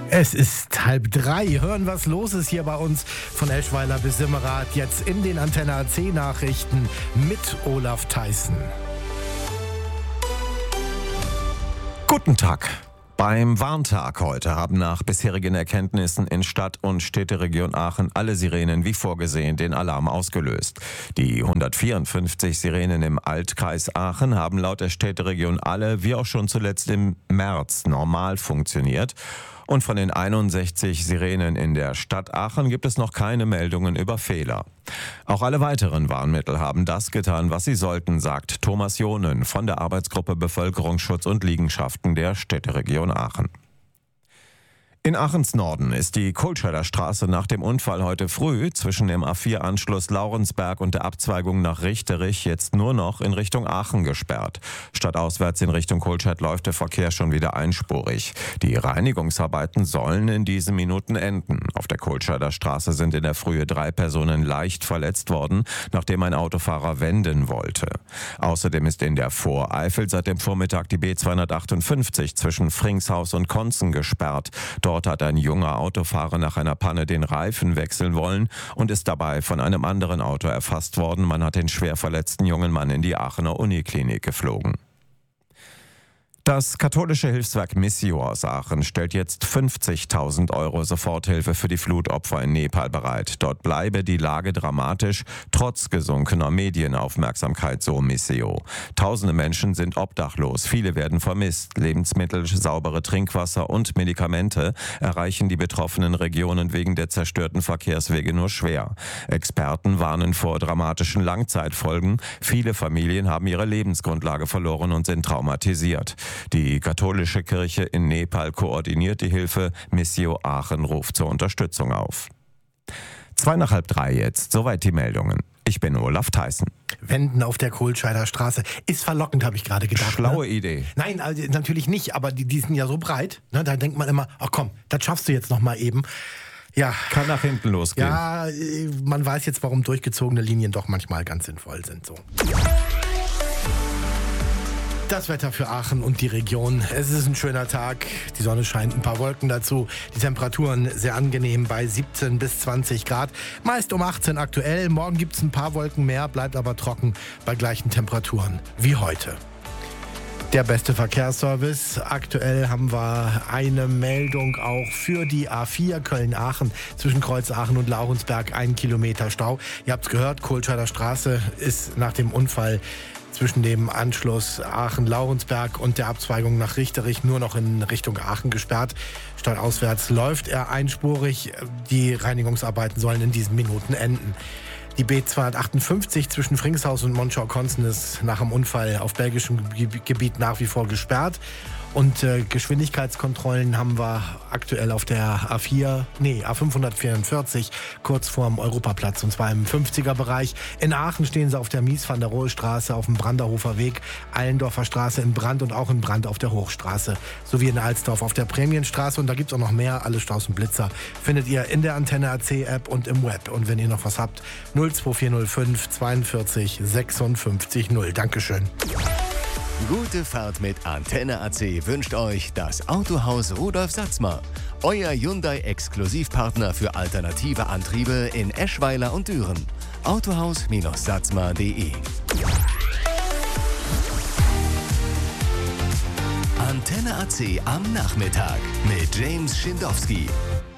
Es ist 2:30. Hören, was los ist hier bei uns von Eschweiler bis Simmerath. Jetzt in den Antenne AC Nachrichten mit Olaf Theissen. Guten Tag. Beim Warntag heute haben nach bisherigen Erkenntnissen in Stadt- und Städteregion Aachen alle Sirenen wie vorgesehen den Alarm ausgelöst. Die 154 Sirenen im Altkreis Aachen haben laut der Städteregion alle, wie auch schon zuletzt im März, normal funktioniert. Und von den 61 Sirenen in der Stadt Aachen gibt es noch keine Meldungen über Fehler. Auch alle weiteren Warnmittel haben das getan, was sie sollten, sagt Thomas Johnen von der Arbeitsgruppe Bevölkerungsschutz und Liegenschaften der Städteregion Aachen. In Aachens Norden ist die Kohlscheider Straße nach dem Unfall heute früh zwischen dem A4-Anschluss Laurensberg und der Abzweigung nach Richterich jetzt nur noch in Richtung Aachen gesperrt. Stadtauswärts in Richtung Kohlscheid läuft der Verkehr schon wieder einspurig. Die Reinigungsarbeiten sollen in diesen Minuten enden. Auf der Kohlscheider Straße sind in der Frühe 3 Personen leicht verletzt worden, nachdem ein Autofahrer wenden wollte. Außerdem ist in der Voreifel seit dem Vormittag die B258 zwischen Fringshaus und Konzen gesperrt. Dort hat ein junger Autofahrer nach einer Panne den Reifen wechseln wollen und ist dabei von einem anderen Auto erfasst worden. Man hat den schwer verletzten jungen Mann in die Aachener Uniklinik geflogen. Das katholische Hilfswerk Missio aus Aachen stellt jetzt 50.000 € Soforthilfe für die Flutopfer in Nepal bereit. Dort bleibe die Lage dramatisch, trotz gesunkener Medienaufmerksamkeit, so Missio. Tausende Menschen sind obdachlos, viele werden vermisst. Lebensmittel, saubere Trinkwasser und Medikamente erreichen die betroffenen Regionen wegen der zerstörten Verkehrswege nur schwer. Experten warnen vor dramatischen Langzeitfolgen. Viele Familien haben ihre Lebensgrundlage verloren und sind traumatisiert. Die katholische Kirche in Nepal koordiniert die Hilfe. Missio Aachen ruft zur Unterstützung auf. 2:30 jetzt, soweit die Meldungen. Ich bin Olaf Theissen. Wenden auf der Kohlscheider Straße. Ist verlockend, habe ich gerade gedacht. Schlaue Idee. Nein, also natürlich nicht, aber die sind ja so breit. Ne, da denkt man immer, ach komm, das schaffst du jetzt noch mal eben. Ja. Kann nach hinten losgehen. Ja, man weiß jetzt, warum durchgezogene Linien doch manchmal ganz sinnvoll sind. So. Das Wetter für Aachen und die Region. Es ist ein schöner Tag. Die Sonne scheint, ein paar Wolken dazu. Die Temperaturen sehr angenehm bei 17 bis 20 Grad. Meist um 18 aktuell. Morgen gibt es ein paar Wolken mehr, bleibt aber trocken bei gleichen Temperaturen wie heute. Der beste Verkehrsservice. Aktuell haben wir eine Meldung auch für die A4 Köln-Aachen zwischen Kreuzaachen und Laurensberg 1 Kilometer Stau. Ihr habt es gehört, Kohlscheider Straße ist nach dem Unfall zwischen dem Anschluss Aachen-Laurensberg und der Abzweigung nach Richterich nur noch in Richtung Aachen gesperrt. Stadtauswärts läuft er einspurig. Die Reinigungsarbeiten sollen in diesen Minuten enden. Die B258 zwischen Fringshaus und Monschau-Konzen ist nach dem Unfall auf belgischem Gebiet nach wie vor gesperrt. Und Geschwindigkeitskontrollen haben wir aktuell auf der A544, kurz vorm Europaplatz, und zwar im 50er-Bereich. In Aachen stehen sie auf der Mies-van-der-Rohe-Straße, auf dem Branderhofer Weg, Allendorfer Straße in Brand und auch in Brand auf der Hochstraße, sowie in Alsdorf auf der Prämienstraße. Und da gibt es auch noch mehr. Alle Staus und Blitzer findet ihr in der Antenne AC-App und im Web. Und wenn ihr noch was habt, 02405 42 56 0. Dankeschön. Gute Fahrt mit Antenne AC wünscht euch das Autohaus Rudolf Satzmer. Euer Hyundai-Exklusivpartner für alternative Antriebe in Eschweiler und Düren. Autohaus-satzmer.de. Antenne AC am Nachmittag mit James Schindowski.